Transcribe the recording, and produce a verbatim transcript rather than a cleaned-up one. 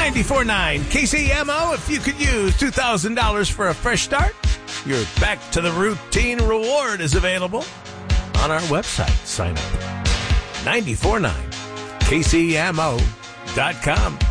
ninety-four point nine K C M O. If you could use two thousand dollars for a fresh start, your Back to the Routine reward is available on our website. Sign up. nine four nine K C M O dot com.